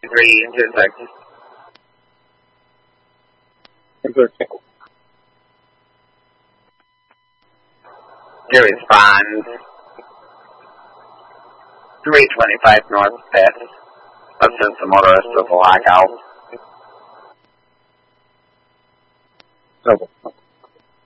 63 into Texas. To respond, 325 north pass. Assist the motorist with a lockout. Okay.